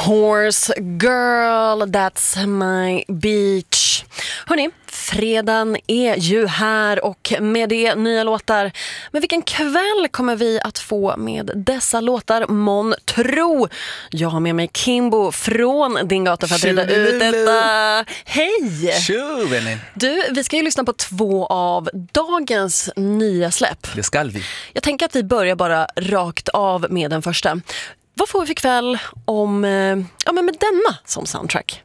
Horse Girl, that's my beach. Hörrni, fredagen är ju här och med det nya låtar. Men vilken kväll kommer vi att få med dessa låtar, mon tro? Jag har med mig Kimbo från Din Gata för att reda ut detta. Hej! Tjo, vännen. Du, vi ska ju lyssna på 2 av dagens nya släpp. Det ska vi. Jag tänker att vi börjar bara rakt av med den första. Vad får vi för kväll om, med denna som soundtrack?